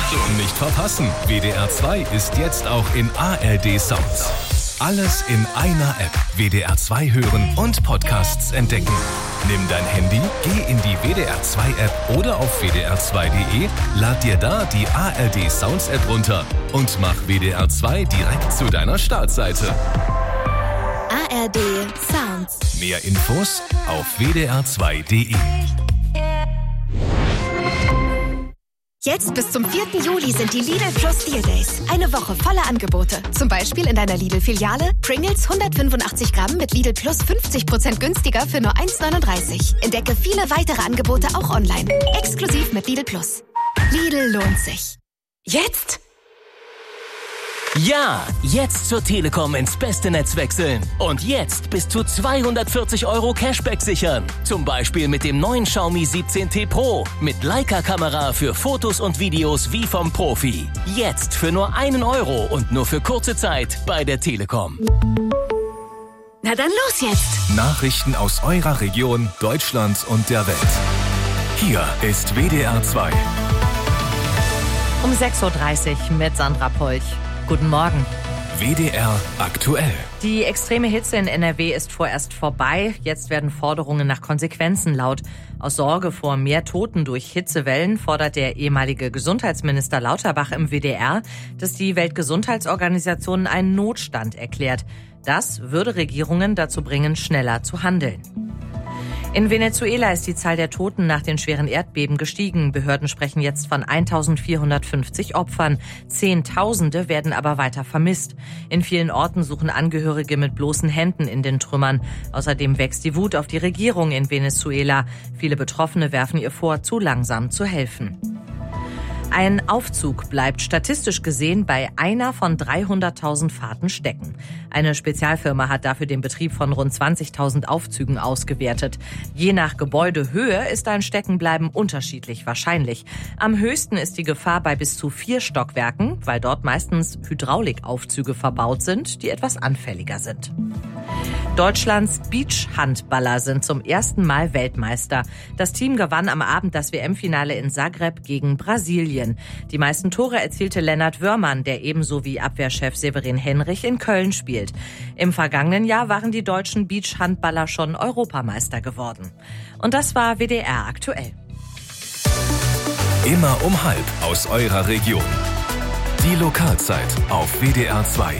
Nicht verpassen, WDR 2 ist jetzt auch in ARD Sounds. Alles in einer App. WDR 2 hören und Podcasts entdecken. Nimm dein Handy, geh in die WDR 2 App oder auf wdr2.de, lad dir da die ARD Sounds App runter und mach WDR 2 direkt zu deiner Startseite. ARD Sounds. Mehr Infos auf wdr2.de. Jetzt bis zum 4. Juli sind die Lidl Plus Deal Days. Eine Woche voller Angebote. Zum Beispiel in deiner Lidl-Filiale Pringles 185 Gramm mit Lidl Plus 50% günstiger für nur 1,39. Entdecke viele weitere Angebote auch online. Exklusiv mit Lidl Plus. Lidl lohnt sich. Jetzt? Ja, jetzt zur Telekom ins beste Netz wechseln. Und jetzt bis zu 240 € Cashback sichern. Zum Beispiel mit dem neuen Xiaomi 17T Pro. Mit Leica-Kamera für Fotos und Videos wie vom Profi. Jetzt für nur 1 € und nur für kurze Zeit bei der Telekom. Na dann los jetzt! Nachrichten aus eurer Region, Deutschland und der Welt. Hier ist WDR 2. Um 6.30 Uhr mit Sandra Polch. Guten Morgen. WDR aktuell. Die extreme Hitze in NRW ist vorerst vorbei. Jetzt werden Forderungen nach Konsequenzen laut. Aus Sorge vor mehr Toten durch Hitzewellen fordert der ehemalige Gesundheitsminister Lauterbach im WDR, dass die Weltgesundheitsorganisation einen Notstand erklärt. Das würde Regierungen dazu bringen, schneller zu handeln. In Venezuela ist die Zahl der Toten nach den schweren Erdbeben gestiegen. Behörden sprechen jetzt von 1450 Opfern. Zehntausende werden aber weiter vermisst. In vielen Orten suchen Angehörige mit bloßen Händen in den Trümmern. Außerdem wächst die Wut auf die Regierung in Venezuela. Viele Betroffene werfen ihr vor, zu langsam zu helfen. Ein Aufzug bleibt statistisch gesehen bei einer von 300.000 Fahrten stecken. Eine Spezialfirma hat dafür den Betrieb von rund 20.000 Aufzügen ausgewertet. Je nach Gebäudehöhe ist ein Steckenbleiben unterschiedlich wahrscheinlich. Am höchsten ist die Gefahr bei bis zu 4 Stockwerken, weil dort meistens Hydraulikaufzüge verbaut sind, die etwas anfälliger sind. Deutschlands Beachhandballer sind zum ersten Mal Weltmeister. Das Team gewann am Abend das WM-Finale in Zagreb gegen Brasilien. Die meisten Tore erzielte Lennart Wörmann, der ebenso wie Abwehrchef Severin Henrich in Köln spielt. Im vergangenen Jahr waren die deutschen Beachhandballer schon Europameister geworden. Und das war WDR aktuell. Immer um 12:30 aus eurer Region. Die Lokalzeit auf WDR 2.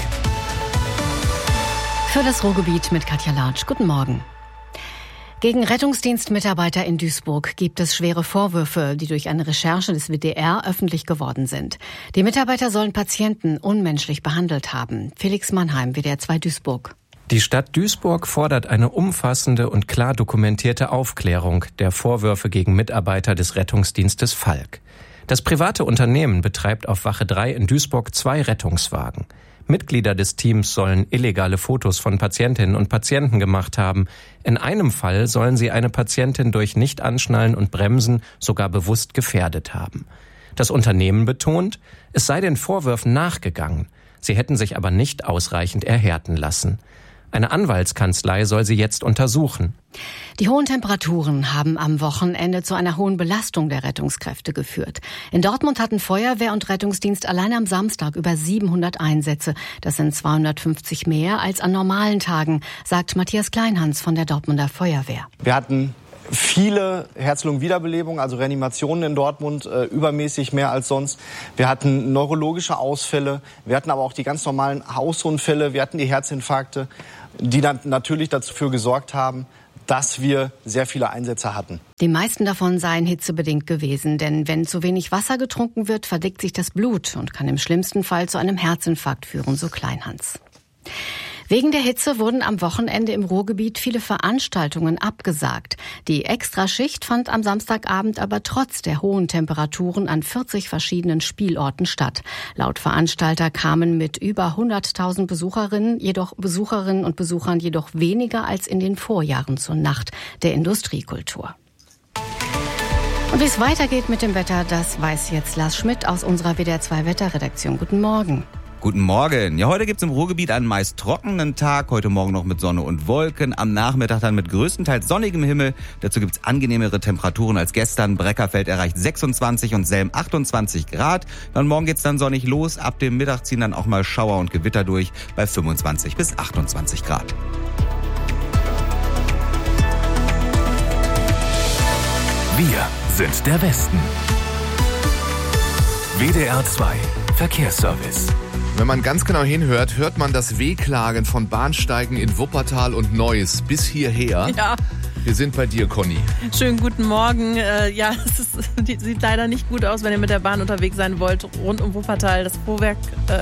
Für das Ruhrgebiet mit Katja Latsch. Guten Morgen. Gegen Rettungsdienstmitarbeiter in Duisburg gibt es schwere Vorwürfe, die durch eine Recherche des WDR öffentlich geworden sind. Die Mitarbeiter sollen Patienten unmenschlich behandelt haben. Felix Mannheim, WDR 2 Duisburg. Die Stadt Duisburg fordert eine umfassende und klar dokumentierte Aufklärung der Vorwürfe gegen Mitarbeiter des Rettungsdienstes Falk. Das private Unternehmen betreibt auf Wache 3 in Duisburg 2 Rettungswagen. Mitglieder des Teams sollen illegale Fotos von Patientinnen und Patienten gemacht haben. In einem Fall sollen sie eine Patientin durch Nicht-Anschnallen und Bremsen sogar bewusst gefährdet haben. Das Unternehmen betont, es sei den Vorwürfen nachgegangen. Sie hätten sich aber nicht ausreichend erhärten lassen. Eine Anwaltskanzlei soll sie jetzt untersuchen. Die hohen Temperaturen haben am Wochenende zu einer hohen Belastung der Rettungskräfte geführt. In Dortmund hatten Feuerwehr und Rettungsdienst allein am Samstag über 700 Einsätze. Das sind 250 mehr als an normalen Tagen, sagt Matthias Kleinhans von der Dortmunder Feuerwehr. Wir hatten viele Herz-Lungen-Wiederbelebungen, also Reanimationen in Dortmund, übermäßig mehr als sonst. Wir hatten neurologische Ausfälle, wir hatten aber auch die ganz normalen Hausunfälle, wir hatten die Herzinfarkte, die dann natürlich dafür gesorgt haben, dass wir sehr viele Einsätze hatten. Die meisten davon seien hitzebedingt gewesen, denn wenn zu wenig Wasser getrunken wird, verdickt sich das Blut und kann im schlimmsten Fall zu einem Herzinfarkt führen, so Kleinhans. Wegen der Hitze wurden am Wochenende im Ruhrgebiet viele Veranstaltungen abgesagt. Die Extraschicht fand am Samstagabend aber trotz der hohen Temperaturen an 40 verschiedenen Spielorten statt. Laut Veranstalter kamen mit über 100.000 Besucherinnen und Besuchern jedoch weniger als in den Vorjahren zur Nacht der Industriekultur. Und wie es weitergeht mit dem Wetter, das weiß jetzt Lars Schmidt aus unserer WDR 2 Wetterredaktion. Guten Morgen. Guten Morgen. Ja, heute gibt's im Ruhrgebiet einen meist trockenen Tag. Heute Morgen noch mit Sonne und Wolken. Am Nachmittag dann mit größtenteils sonnigem Himmel. Dazu gibt's angenehmere Temperaturen als gestern. Breckerfeld erreicht 26 und Selm 28 Grad. Dann morgen geht's dann sonnig los. Ab dem Mittag ziehen dann auch mal Schauer und Gewitter durch bei 25 bis 28 Grad. Wir sind der Westen. WDR 2 Verkehrsservice. Wenn man ganz genau hinhört, hört man das Wehklagen von Bahnsteigen in Wuppertal und Neuss bis hierher. Ja. Wir sind bei dir, Conny. Schönen guten Morgen. Sieht leider nicht gut aus, wenn ihr mit der Bahn unterwegs sein wollt. Rund um Wuppertal, das Vorwerk.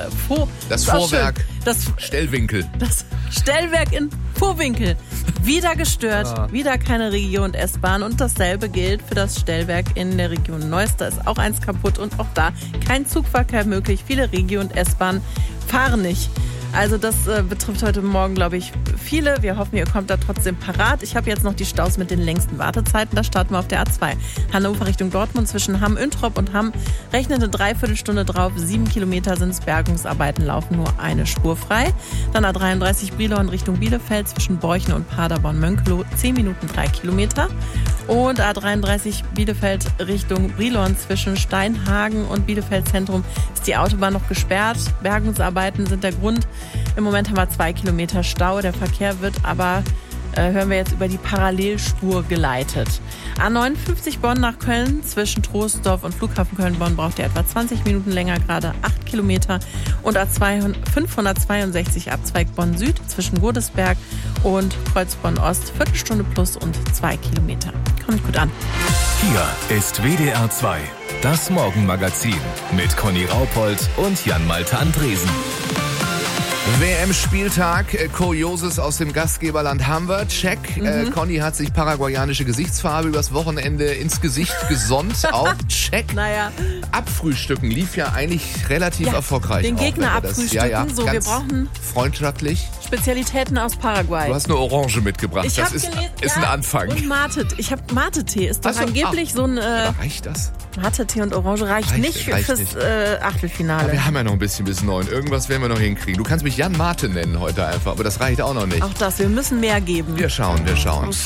Stellwinkel. Das Stellwerk in Vohwinkel. Wieder gestört, wieder keine Regio- und S-Bahn. Und dasselbe gilt für das Stellwerk in der Region Neuss. Da ist auch eins kaputt und auch da kein Zugverkehr möglich. Viele Regio- und S-Bahnen fahren nicht. Also das betrifft heute Morgen, glaube ich, viele. Wir hoffen, ihr kommt da trotzdem parat. Ich habe jetzt noch die Staus mit den längsten Wartezeiten. Da starten wir auf der A2. Hannover Richtung Dortmund zwischen Hamm-Üntrop und Hamm. Rechnet eine Dreiviertelstunde drauf. 7 Kilometer sind es. Bergungsarbeiten laufen nur eine Spur frei. Dann A33 Brilon Richtung Bielefeld zwischen Borchen und Paderborn-Mönkelow. 10 Minuten 3 Kilometer. Und A33 Bielefeld Richtung Brilon zwischen Steinhagen und Bielefeld Zentrum ist die Autobahn noch gesperrt. Bergungsarbeiten sind der Grund. Im Moment haben wir 2 Kilometer Stau. Der Verkehr wird aber, hören wir jetzt, über die Parallelspur geleitet. A59 Bonn nach Köln zwischen Troisdorf und Flughafen Köln-Bonn braucht ihr etwa 20 Minuten länger, gerade 8 Kilometer. Und A562 Abzweig Bonn Süd zwischen Godesberg und Kreuzbonn Ost, Viertelstunde plus und 2 Kilometer. Kommt gut an. Hier ist WDR 2, das Morgenmagazin mit Conny Raupold und Jan-Malte Andresen. WM-Spieltag, Kurioses aus dem Gastgeberland haben wir. Check. Conny hat sich paraguayanische Gesichtsfarbe übers Wochenende ins Gesicht gesonnt. Auch check. Naja. Abfrühstücken lief ja eigentlich relativ erfolgreich. Den Gegner auch, abfrühstücken. So, wir brauchen freundschaftlich. Spezialitäten aus Paraguay. Du hast eine Orange mitgebracht. Das ist ein Anfang. Und Mate. Ich habe Mate-Tee. Ist doch angeblich so ein... reicht das? Mate-Tee und Orange reicht nicht fürs Achtelfinale. Aber wir haben ja noch ein bisschen bis 9. Irgendwas werden wir noch hinkriegen. Du kannst mich Jan Mate nennen heute einfach, aber das reicht auch noch nicht. Auch das, wir müssen mehr geben. Wir schauen.